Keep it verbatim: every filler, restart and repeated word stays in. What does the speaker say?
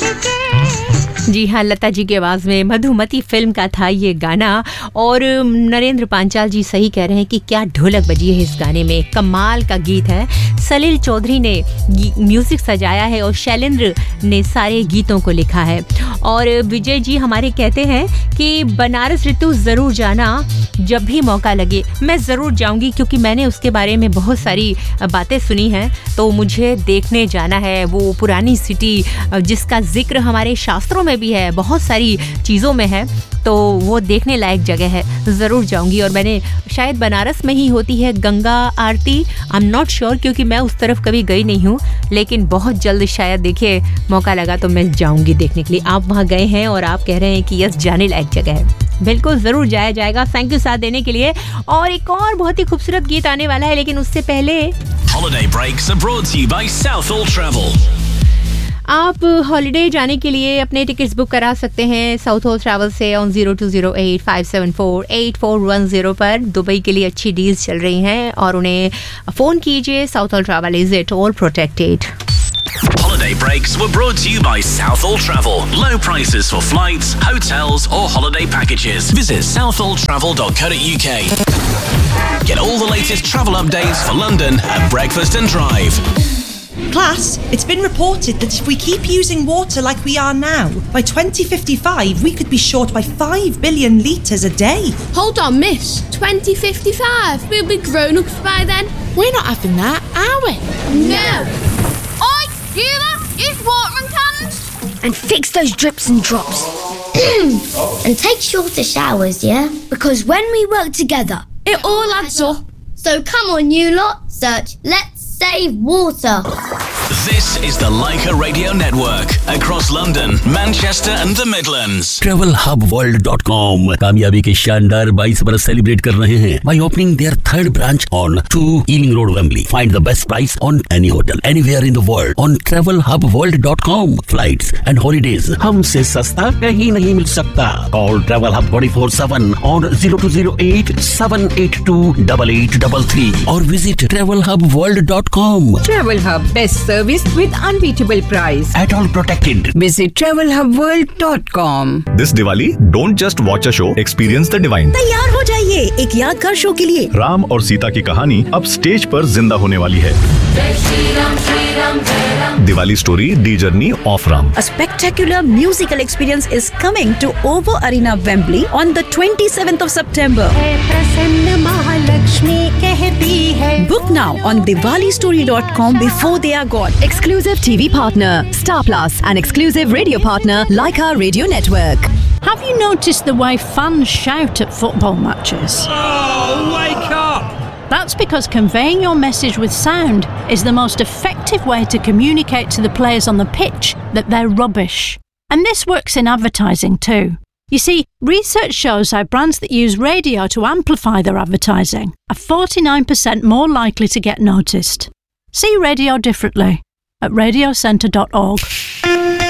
जी हाँ, लता जी की आवाज़ में मधुमती फिल्म का था ये गाना। और नरेंद्र पांचाल जी सही कह रहे हैं कि क्या ढोलक बजी है इस गाने में, कमाल का गीत है। सलील चौधरी ने म्यूज़िक सजाया है और शैलेंद्र ने सारे गीतों को लिखा है। और विजय जी हमारे कहते हैं कि बनारस ऋतु ज़रूर जाना, जब भी मौका लगे मैं ज़रूर जाऊंगी, क्योंकि मैंने उसके बारे में बहुत सारी बातें सुनी हैं, तो मुझे देखने जाना है। वो पुरानी सिटी जिसका जिक्र हमारे शास्त्रों में भी है, बहुत सारी चीज़ों में है, तो वो देखने लायक जगह है, ज़रूर जाऊंगी। और मैंने शायद बनारस में ही होती है गंगा आरती, आई एम नॉट श्योर, क्योंकि मैं उस तरफ कभी गई नहीं हूँ, लेकिन बहुत जल्द शायद देखिए मौका लगा तो मैं जाऊंगी देखने के लिए। आप वहाँ गए हैं और आप कह रहे हैं कि यस, जाने लायक जगह है, बिल्कुल ज़रूर जाया जाएगा। थैंक यू साथ देने के लिए। और एक और बहुत ही खूबसूरत गीत आने वाला है, लेकिन उससे पहले Holiday breaks are brought to you by Southall Travel. आप हॉलिडे जाने के लिए अपने टिकट्स बुक करा सकते हैं साउथॉल ट्रैवल से on zero two zero eight five seven four eight four one zero पर। दुबई के लिए अच्छी डील्स चल रही हैं और उन्हें फ़ोन कीजिए। Southall travel is it all protected. Holiday breaks were brought to you by Southall Travel. Low prices for flights, hotels or holiday packages. Visit southall travel dot co dot uk. Get all the latest travel updates for London at Breakfast and Drive. Class, it's been reported that if we keep using water like we are now, by twenty fifty-five we could be short by five billion litres a day. Hold on, miss. twenty fifty-five? We'll be grown-ups by then. We're not having that, are we? No. Oi, you lot, use watering cans. And fix those drips and drops. And take shorter showers, yeah? Because when we work together, it all adds up. So come on, you lot, search Let's Save Water. This is the Leica Radio Network across London, Manchester and the Midlands. travel hub world dot com कामयाबी के शानदार बाईस बरस celebrate कर रहे हैं by opening their third branch on two Ealing Road, Wembley. Find the best price on any hotel anywhere in the world on travel hub world dot com. Flights and holidays हमसे सस्ता कहीं नहीं मिल सकता. Call Travel Hub twenty-four seven on zero two zero eight seven eight two eight eight three three or visit travel hub world dot com. Travel Hub, best service with unbeatable price. At all protected. Visit travel hub world dot com. This Diwali, don't just watch a show, experience the divine. तैयार हो जाइए एक यादगार show के लिए। राम और सीता की कहानी अब स्टेज पर जिंदा होने वाली है। Diwali story, the journey of Ram. A spectacular musical experience is coming to OVO Arena, Wembley on the twenty-seventh of September. Book now on diwali story dot com before they are gone. Exclusive T V partner Star Plus and exclusive radio partner Leica Radio Network. Have you noticed the way fans shout at football matches? Oh, wake up! That's because conveying your message with sound is the most effective way to communicate to the players on the pitch that they're rubbish. And this works in advertising too. You see, research shows how brands that use radio to amplify their advertising are forty-nine percent more likely to get noticed. See radio differently at radio centre dot org.